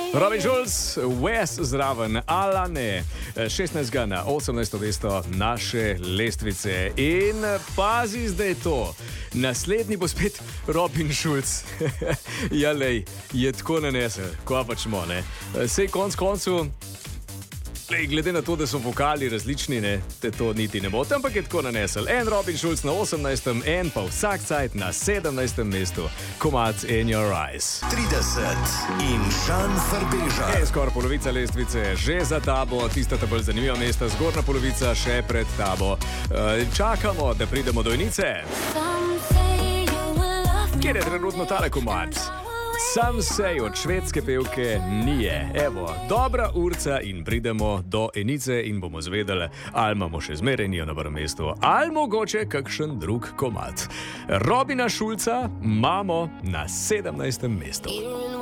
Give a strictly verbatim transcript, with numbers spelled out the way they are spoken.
Robin Schulz, Wes zraven, Alane, šestnajstega na osemnajsto mesto naše lestvice. In pazi zdaj to, naslednji bo spet Robin Schulz. Ja, lej, je tako nanesel, ko pač mo, ne. Sej konc koncu, lej, glede na to, da so vokali različni, ne, te to niti ne bo, ampak je tako nanesel. En Robin Schulz na osemnajstem, en pa vsak cajt na sedemnajstem mestu. Komad In Your Eyes. trideset in Žan Farbeža. Je skoraj polovica lestvice že za tabo, tista ta bolj zanimiva mesta, zgornja polovica še pred tabo. E, čakamo, da pridemo do enice. Kjer je trenutno tale komad? Sam sej od švedske pevke Nije. Evo, dobra urca in pridemo do enice in bomo zvedeli, ali imamo še zmeraj Nijo na prvem mestu, ali mogoče kakšen drug komad. Robina Schulza imamo na sedemnajstem mestu.